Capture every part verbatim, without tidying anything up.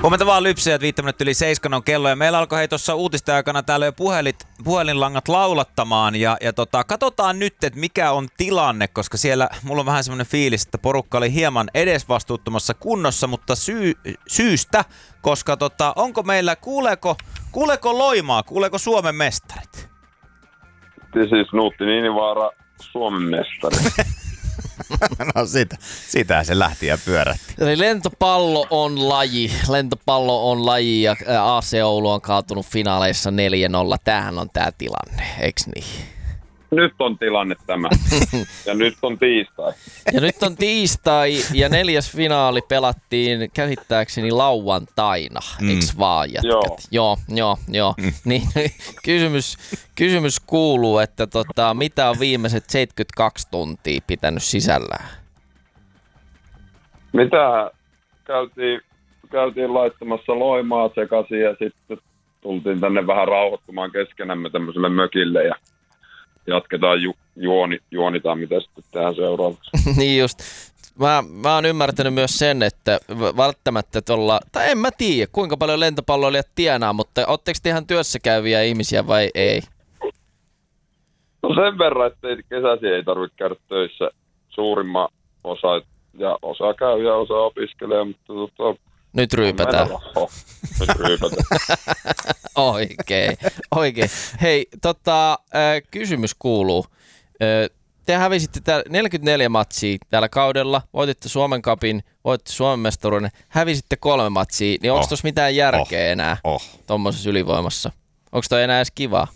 Huomenta vaan lypsäjät, viittä minuuttia yli seiskan on kello ja meillä alkoi hei tuossa uutisten aikana täällä jo puhelit, puhelinlangat laulattamaan ja, ja tota, katsotaan nyt, että mikä on tilanne, koska siellä mulla on vähän semmoinen fiilis, että porukka oli hieman edesvastuuttomassa kunnossa, mutta syy, syystä, koska tota, onko meillä, kuuleeko, kuuleeko Loimaa, kuuleeko Suomen mestarit? Siis Nuutti Niinivaara, Suomen mestari. No sitä, sitä se lähti ja pyörätti. Eli lentopallo on laji. Lentopallo on laji ja A C Oulu on kaatunut finaaleissa neljä nolla. Tämähän on tää tilanne, eiks niin? Nyt on tilanne tämä. Ja nyt on tiistai. Ja nyt on tiistai ja neljäs finaali pelattiin käsittääkseni lauantaina, mm. eiks vaan jätkät? Joo. Joo, joo, joo. Mm. Niin, kysymys, kysymys kuuluu, että tota, mitä on viimeiset seitsemänkymmentäkaksi tuntia pitänyt sisällään? Mitä käytiin, käytiin laittamassa Loimaa sekaisin ja sitten tultiin tänne vähän rauhoittumaan keskenämme tämmöiselle mökille ja jatketaan ju, juoni, juonitaan, mitä sitten tehdään seuraavaksi. Niin just. Mä, mä oon ymmärtänyt myös sen, että välttämättä tuolla, tai en mä tiedä kuinka paljon lentopalloilijat tienaa, mutta ootteko te ihan työssä käyviä ihmisiä vai ei? No sen verran, että kesäsi ei tarvitse käydä töissä suurimman osa, ja osa käy ja osa opiskelee, mutta tota, nyt ryypätään. Nyt ryypätään. Oikein, oikein. Hei, tota, äh, kysymys kuuluu. Äh, te hävisitte täällä neljäkymmentäneljä matsia tällä kaudella, voititte Suomen Cupin, voititte Suomen mestaruuden, hävisitte kolme matsia, niin onko oh. tuossa mitään järkeä oh. enää oh. tuommoisessa ylivoimassa? Onko toi enää edes kivaa?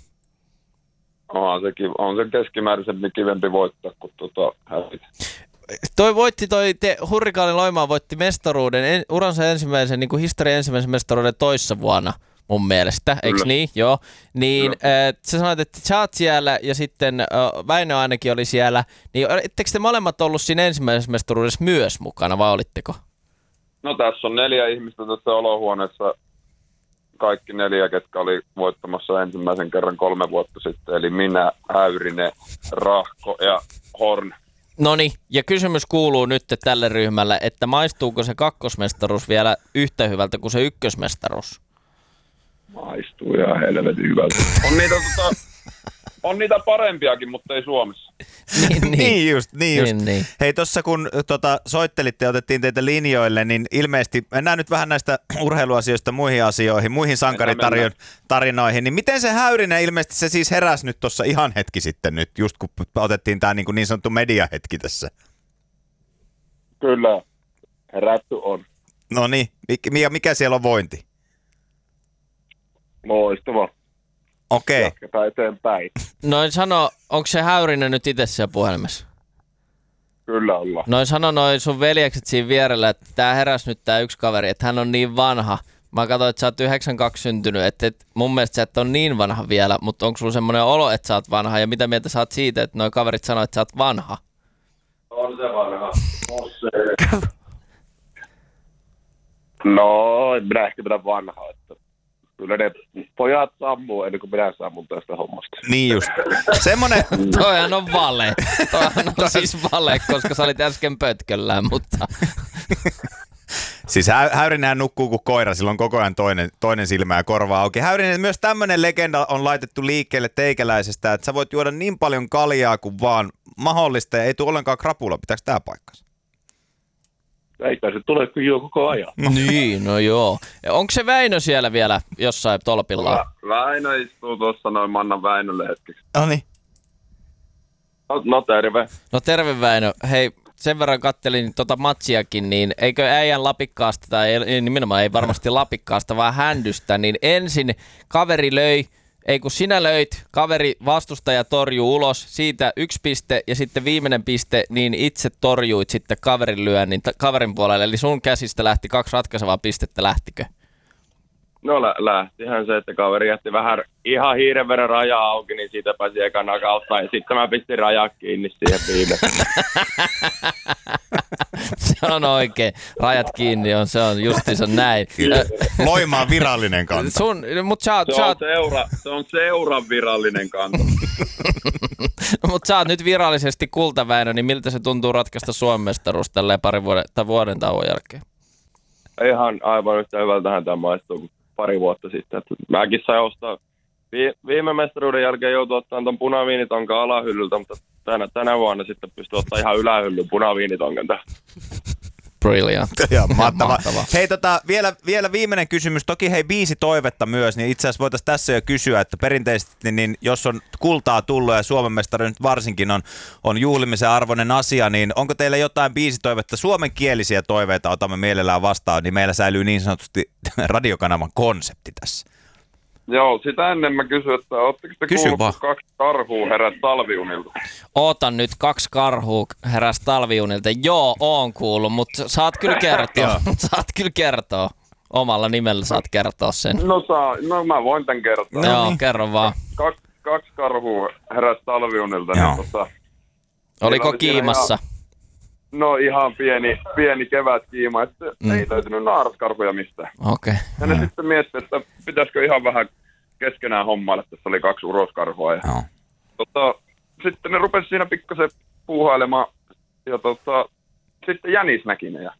On se, kiva. On se keskimääräisemmin kivempi voittaa kuin tuota hävitä. Toi voitti, toi te, Hurrikaanin Loimaa voitti mestaruuden, en, uransa ensimmäisen, niin kuin historian ensimmäisen mestaruuden toissa vuonna mun mielestä, eikö niin? Joo. Niin äh, sä sanoit, että sä oot siellä ja sitten äh, Väinö ainakin oli siellä, niin ettekö te molemmat ollut siinä ensimmäisessä mestaruudessa myös mukana vai olitteko? No tässä on neljä ihmistä tässä olohuoneessa, kaikki neljä, ketkä oli voittamassa ensimmäisen kerran kolme vuotta sitten, eli minä, Äyrinen, Rahko ja Horn. Noniin, ja kysymys kuuluu nyt tälle ryhmälle, että maistuuko se kakkosmestaruus vielä yhtä hyvältä kuin se ykkösmestaruus? Maistuu ihan helvetin hyvältä. On niitä, tota, on niitä parempiakin, mutta ei Suomessa. niin, niin. niin just, niin just. Niin, niin. Hei, tuossa kun tota, soittelitte ja otettiin teitä linjoille, niin ilmeisesti mennään nyt vähän näistä urheiluasioista muihin asioihin, muihin sankaritarinoihin. Niin miten se Häyrinen, ilmeisesti se siis heräsi nyt tuossa ihan hetki sitten nyt, just kun otettiin tämä niin, niin sanottu mediahetki tässä? Kyllä, herätty on. No niin, mikä, mikä siellä on vointi? Loistava. Okei. Jatketaan eteenpäin. Noin sano, onko se Häyrinen nyt itse siellä puhelimessa? Kyllä ollaan. Noin sano noin sun veljekset siinä vierellä, että tää heräs nyt tää yksi kaveri, että hän on niin vanha. Mä katsoin, että sä oot yhdeksänkymmentäkaksi syntynyt, että et, mun mielestä sä et on niin vanha vielä, mutta onko sulla semmoinen olo, että sä oot vanha ja mitä mieltä sä oot siitä, että noi kaverit sanoo, että sä oot vanha? On se vanha. On se. No, en minä ehkä pidä vanhaa, että kyllä ne pojat sammuu ennen kuin minä sammun tästä hommasta. Niin just. Semmonen... Toihan on vale. Toihan on siis vale, koska sä olit äsken pötköllään, mutta... Siis hä- Häyrinenhän nukkuu kuin koira, sillä on koko ajan toinen, toinen silmä ja korva auki. Häyrinen, myös tämmönen legenda on laitettu liikkeelle teikäläisestä, että sä voit juoda niin paljon kaljaa kuin vaan mahdollista ja ei tule ollenkaan krapula. Pitääkö tää paikkansa? Eikä se tule kyllä jo koko ajan. No. Niin, no joo. Onko se Väinö siellä vielä jossain tolpillaan? Väinö istuu tuossa noin, mä annan Väinölle hetkeksi. No niin. No, no terve. No terve Väinö. Hei, sen verran kattelin tota matsiakin, niin eikö äijän Lapikkaasta, tai ei, nimenomaan ei varmasti Lapikkaasta, vaan händystä, niin ensin kaveri löi, ei kun sinä löit, kaveri vastustaja torjuu ulos, siitä yksi piste ja sitten viimeinen piste, niin itse torjuit sitten kaverin lyönnin kaverin puolelle, eli sun käsistä lähti kaksi ratkaisevaa pistettä, lähtikö? No lä- lähtihän se, että kaveri jätti vähän ihan hiiren verran rajaa auki, niin siitä pääsi ekana kautta ja sitten mä pistin rajaa kiinni siihen viimeiseen. Se on oikein. Rajat kiinni on, se on justiinsa näin. Loimaan virallinen kanta. Sun, mut sä, se, sä, on seura, se on seuran virallinen kanta. Mutta sä oot nyt virallisesti kultaväinö, niin miltä se tuntuu ratkaista Suomen mestaruus tälleen parin vuoden, tai vuoden tauon jälkeen? ihan aivan yhtä hyvältähän tämä maistuu kuin pari vuotta sitten. Et mäkin sain ostaa vi- viime mestaruuden jälkeen joutua ottamaan ton punaviinitonkan alahyllyltä, mutta tänä, tänä vuonna sitten pystyy ottaa ihan ylähyllyn punaviinitonkan tähän. Brilliant. Joo, mahtavaa. Hei, tota, vielä, vielä viimeinen kysymys. Toki hei biisi toivetta myös, niin itse asiassa voitaisiin tässä jo kysyä, että perinteisesti, niin jos on kultaa tullut ja Suomen mestari nyt varsinkin on, on juhlimisen arvoinen asia, niin onko teillä jotain biisitoivetta, suomenkielisiä toiveita otamme mielellään vastaan, niin meillä säilyy niin sanotusti radiokanavan konsepti tässä. Joo, sitä ennen mä kysyn, että ootteko te Kysy kuullut, vaan. kun kaksi karhua heräsi talviunilta? Ootan nyt kaksi karhua heräs talviunilta. Joo, oon kuullut, mutta saat kyllä kertoa. saat kyllä kertoa. Omalla nimellä saat kertoa sen. No, saa, no mä voin tän kertoa. No, Joo, niin. kerro vaan. Kak, kaksi karhua heräsi talviunilta. Niin tota, Oliko oli kiimassa? Ihan, no ihan pieni, pieni kevätkiima, että mm. ei löytynyt naaraskarhuja mistään. Okei. Okay. Ja ne mm. sitten mietti, että pitäisikö ihan vähän keskenään hommailla, että tässä oli kaksi uroskarhua. Ja, no. tota, sitten ne rupesi siinä pikkasen puuhailemaan ja tota, sitten jänis näki ne. Ja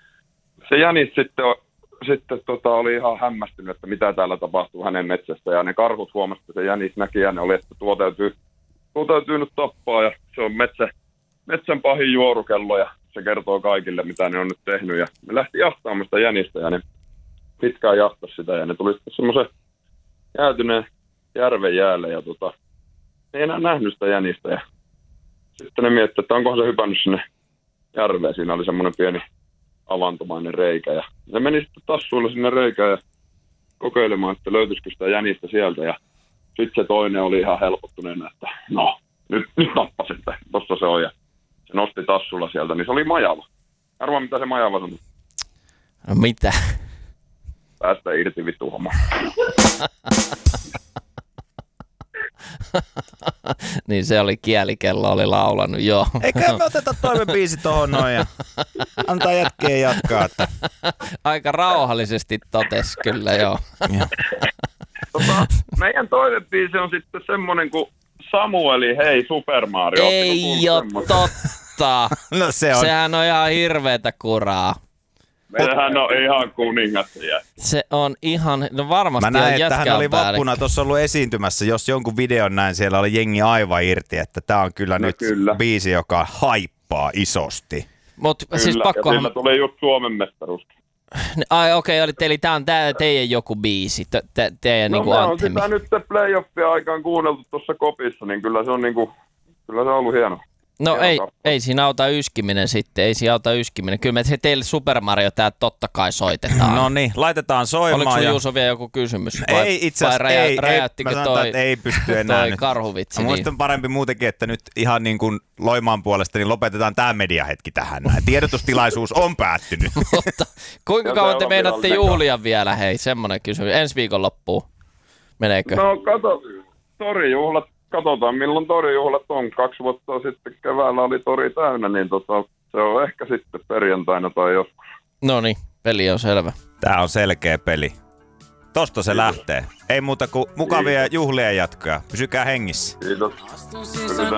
se jänis sitten, sitten tota, oli ihan hämmästynyt, että mitä täällä tapahtuu hänen metsästä. Ja ne karhut huomasivat, että se jänis näki ja ne oli, että tuo täytyy, tuo täytyy nyt tappaa. Ja se on metsä, metsän pahin juorukello ja se kertoo kaikille, mitä ne on nyt tehnyt. Ja ne lähti jahtaamaan sitä jänistä ja ne pitkään jahtasi sitä ja ne tuli sitten semmoisen jäätyneen järven jäälle ja tota, ei enää nähnyt sitä jänistä ja sitten ne miettivät, että onkohan se hypännyt sinne järveen. Siinä oli semmoinen pieni avantomainen reikä ja se meni sitten tassuilla sinne reikään ja kokeilemaan, että löytyisikö sitä jänistä sieltä ja sitten se toinen oli ihan helpottuneena, että no, nyt, nyt nappasin, että tossa se on ja se nosti tassulla sieltä, niin se oli majava. Arvaa mitä se majava sanoi. No mitä? Päästä irti vittu homma. Niin se oli kielikello, oli laulanut, joo. Eikä me oteta toimen biisi tohon noin ja antaa jätkeen jatkaa. Että... Aika rauhallisesti totes kyllä, joo. tota, meidän toinen biisi on sitten semmonen kuin Samueli, hei Super Mario. Ei oo totta. No se on. Sehän on ihan hirveetä kuraa. Meillähän on ihan kuningas. Se on ihan, no varmasti mä näin, on että hän oli päälle. vappuna tuossa ollut esiintymässä. Jos jonkun videon näin, siellä oli jengi aivan irti, että tää on kyllä no nyt kyllä. biisi, joka haippaa isosti. Mut kyllä, siis pakkohan... ja sillä tuli just Suomen mestaruus. Ai okei, okay, eli tää on tää teidän joku biisi, te, te, teidän no niinku me on anthemi. sitä nyt se playoffia aikaan kuunneltu tuossa kopissa, niin kyllä se on niinku, kyllä se on ollut hieno. No hieno ei, kappale. ei siinä auta yskiminen sitten, ei siinä auta yskiminen. Kyllä me se teille Super Mario tää totta kai soitetaan. No niin, laitetaan soimaan. Oliko sun ja... Juuso vielä joku kysymys? Vai, ei itse asiassa, vai räjä, ei, räjäyttikö ei, mä sanotaan, toi, että ei pysty enää toi nyt. karhuvitsi? Mä Niin. muistan parempi muutenkin, että nyt ihan niin kuin Loimaan puolesta niin lopetetaan tämä mediahetki tähän näin. Tiedotustilaisuus on päättynyt. Mutta kuinka Ja kauan te se on meinaatte virallinen juhlia vielä? Hei, semmonen kysymys. Ensi viikon loppuun. Meneekö? No kato, torijuhlat, katsotaan milloin torijuhlat on. Kaksi vuotta sitten keväällä oli tori täynnä, niin tota, se on ehkä sitten perjantaina tai joskus. No niin, peli on selvä. Tää on selkeä peli. Tosta se lähtee. Ei muuta kuin mukavia juhlia jatkoa. Pysykää hengissä. Kiitos. Pysytään